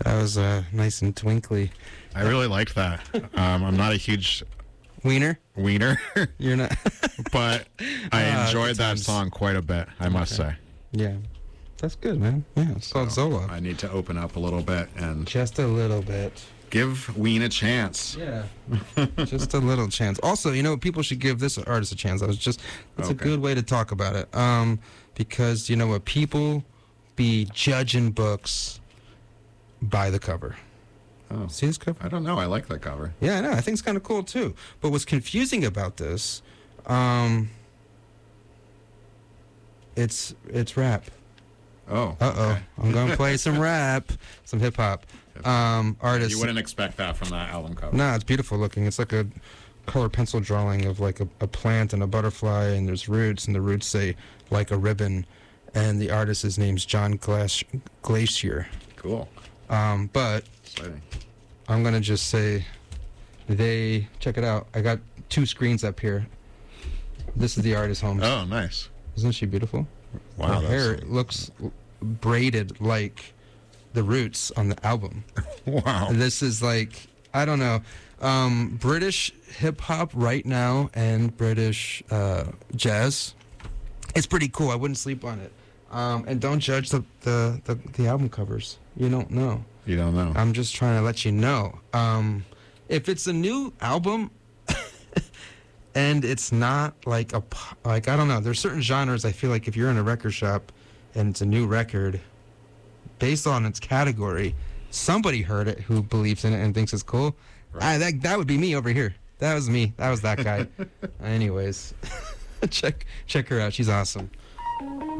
That was nice and twinkly. I really liked that. I'm not a huge Wiener? wiener, You're not? but I enjoyed that times. song quite a bit, I must say. Yeah. That's good, man. Yeah, it's called Zola. I need to open up a little bit and Just a little bit. give Ween a chance. Yeah. Just a little chance. Also, people should give this artist a chance. It's a Okay. good way to talk about it. Because, people be judging books by the cover. Oh, See this cover? I don't know. I like that cover. Yeah, I know. I think it's kind of cool, too. But what's confusing about this, it's rap. Oh. Uh-oh. okay. I'm going to play some rap, some hip-hop. Artists. You wouldn't expect that from that album cover. No, it's beautiful looking. It's like a color pencil drawing of like a plant and a butterfly, and there's roots, and the roots say like a ribbon, and the artist's name's John Glacier. Cool. But Exciting. I'm going to just say check it out. I got 2 screens up here. This is the artist's home. Oh, nice. Isn't she beautiful? Wow. Her hair looks braided like the roots on the album. Wow. This is like, I don't know, British hip-hop right now and British jazz. It's pretty cool. I wouldn't sleep on it. And don't judge the album covers. You don't know. You don't know. I'm just trying to let you know. If it's a new album and it's not like I don't know. There's certain genres I feel like if you're in a record shop and it's a new record, based on its category, somebody heard it who believes in it and thinks it's cool. Right. That would be me over here. That was me. That was that guy. Anyways, check her out. She's awesome.